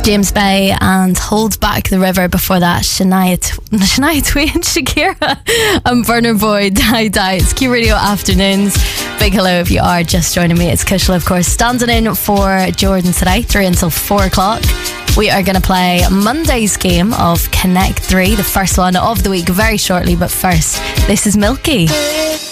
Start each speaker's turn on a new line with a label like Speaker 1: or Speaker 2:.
Speaker 1: James Bay and Hold Back the River. Before that, Shania Twain, Shakira and Burner Boy, Die Die. It's Q Radio Afternoons. Big hello if you are just joining me. It's Kushla, of course, standing in for Jordan today, 3 until 4 o'clock. We are going to play Monday's game of Connect 3, the first one of the week, very shortly. But first, this is Milky.